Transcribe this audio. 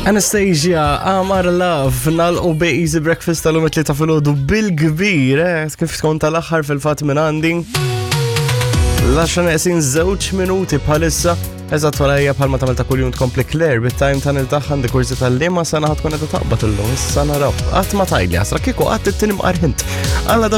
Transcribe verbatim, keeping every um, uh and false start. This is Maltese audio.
Anastasia, Amar Love, nalqu bi Easy Breakfast tal-lum it-tlieta filgħodu bil-kbir, eh? Kif tkun tal-aħħar fil-fatt minn għandi. Laxa neqsin żewġ minuti bħalissa, eżatt warajja bħalma tagħmel ta' kuljum tkompli Claire bit-time ta' niltaħ għandi kursi tal-liema sana ħadd tkun qed taqbad illum, issa naraw. Qatt ma tajli għasra kieku qatt it-tieni mqarħint. Alla